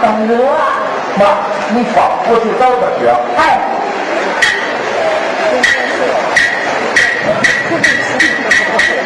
等着啊！ 妈，你说我去找他去。 哎。